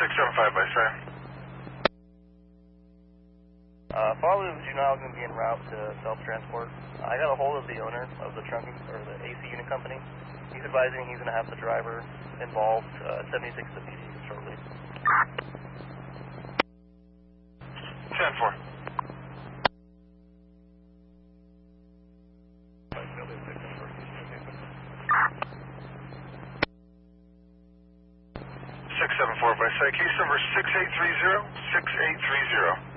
675 by side. Father of Juvenile is going to be en route to self-transport. I got a hold of the owner of the trunking, or the AC unit company. He's advising he's going to have the driver involved at 76 to PD shortly. 10-4. Six seven four by site. Case number 6830. 6830.